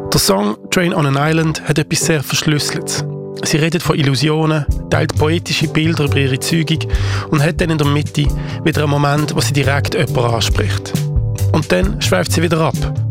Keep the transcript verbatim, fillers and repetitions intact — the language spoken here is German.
Der Song «Train on an Island» hat etwas sehr Verschlüsseltes. Sie redet von Illusionen, teilt poetische Bilder über ihre Zeugung und hat dann in der Mitte wieder einen Moment, wo sie direkt jemanden anspricht. Und dann schweift sie wieder ab